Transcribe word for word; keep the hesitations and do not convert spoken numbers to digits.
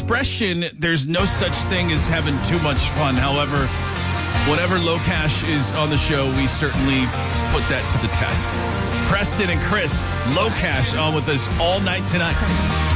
expression, there's no such thing as having too much fun. However, whenever Low Cash is on the show, we certainly put that to the test. Preston and Chris, Low Cash on with us all night tonight.